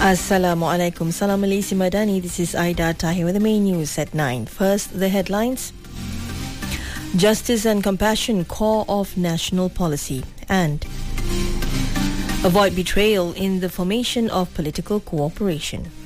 Assalamu alaikum. Salam Alisi Madani. This is Aida Tahir with the main news at 9. First, the headlines. Justice and compassion, core of national policy. And avoid betrayal in the formation of political cooperation.